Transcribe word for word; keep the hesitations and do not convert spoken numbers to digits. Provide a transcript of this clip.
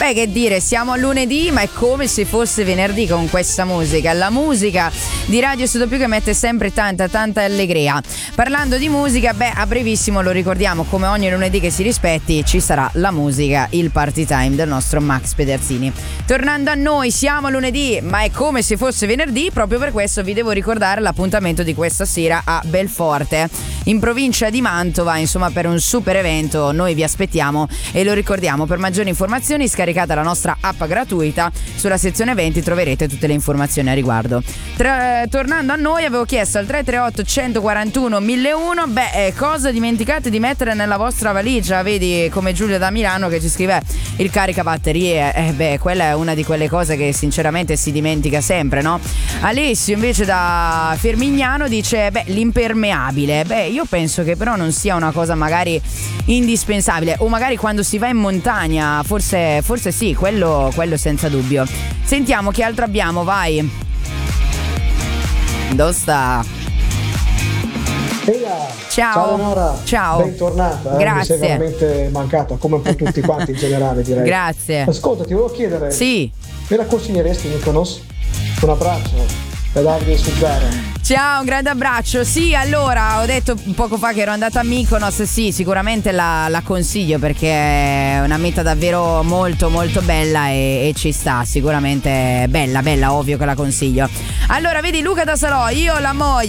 Beh, che dire, siamo a lunedì, ma è come se fosse venerdì con questa musica. La musica di Radio Studio Più che mette sempre tanta, tanta allegria. Parlando di musica, beh, a brevissimo lo ricordiamo, come ogni lunedì che si rispetti, ci sarà la musica, il party time del nostro Max Pederzini. Tornando a noi, siamo a lunedì, ma è come se fosse venerdì, proprio per questo vi devo ricordare l'appuntamento di questa sera a Belforte, in provincia di Mantova, insomma, per un super evento. Noi vi aspettiamo e lo ricordiamo. Per maggiori informazioni scaricate la nostra app gratuita, sulla sezione eventi troverete tutte le informazioni a riguardo. Tra, tornando a noi, avevo chiesto al tre tre otto uno quattro uno mille uno, beh, eh, cosa dimenticate di mettere nella vostra valigia? Vedi, come Giulia da Milano che ci scrive il caricabatterie, eh, beh, quella è una di quelle cose che sinceramente si dimentica sempre, no? Alessio invece da Fermignano dice, beh, l'impermeabile. Beh, io penso che però non sia una cosa magari indispensabile, o magari quando si va in montagna, forse, forse sì, quello, quello senza dubbio. Sentiamo che altro abbiamo, vai. Dove sta? Eia, ciao. Ciao Nora. Ciao. Bentornata. Eh? Grazie. Mi sei veramente mancata, come un po' tutti quanti in generale, direi. Grazie. Ascolta, ti volevo chiedere. Sì. Me la consiglieresti, Mykonos? Un abbraccio da Davide su Zero. Ciao, un grande abbraccio. Sì, allora, ho detto poco fa che ero andata a Mykonos. Sì, sicuramente la, la consiglio perché è una meta davvero molto molto bella e, e ci sta, sicuramente bella, bella, ovvio che la consiglio. Allora, vedi Luca da Salò, io la moglie